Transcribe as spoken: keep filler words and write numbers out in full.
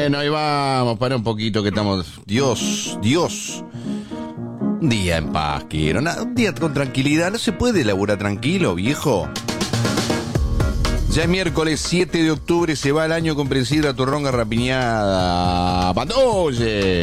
Bueno, ahí vamos, para un poquito que estamos... Dios, Dios. Un día en paz, quiero. Un día con tranquilidad. ¿No se puede laburar tranquilo, viejo? Ya es miércoles siete de octubre, se va el año con Priscila Turronga Rapiñada. ¡Pantoye!